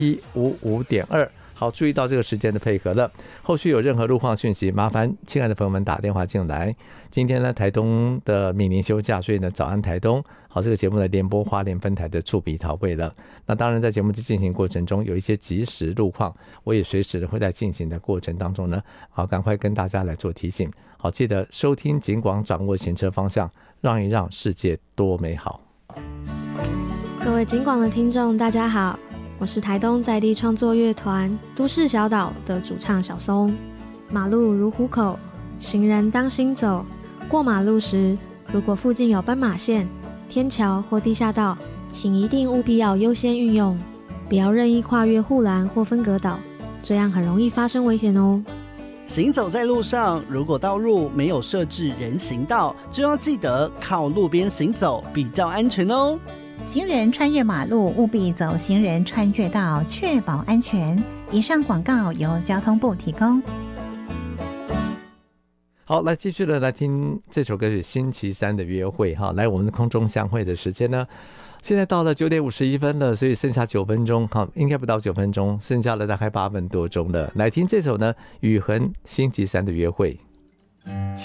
155.2。好，注意到这个时间的配合了。后续有任何路况讯息，麻烦亲爱的朋友们打电话进来。今天呢，台东的闽宁休假，所以呢，早安台东。好，这个节目的联播花莲分台的触笔桃会了。那当然，在节目的进行过程中，有一些即时路况，我也随时的会在进行的过程当中呢，好，赶快跟大家来做提醒。好，记得收听警广，掌握行车方向，让一让，世界多美好。 各位警广的听众，大家好。我是台东在地创作乐团都市小岛的主唱小松。马路如虎口，行人当心走。过马路时，如果附近有斑马线、天桥或地下道，请一定务必要优先运用，不要任意跨越护栏或分隔岛，这样很容易发生危险哦。 行走在路上，如果道路没有设置人行道，就要记得靠路边行走比较安全哦。 行人穿越马路务必走行人穿越道，确保安全。以上广告由交通部提供。 好，来继续的来听这首歌曲《星期三的约会》哈。来，我们的空中相会的时间呢，现在到了9点51分了，所以剩下9分钟，好，应该不到9分钟，剩下了大概8分多钟了。来听这首呢，雨恒《星期三的约会》。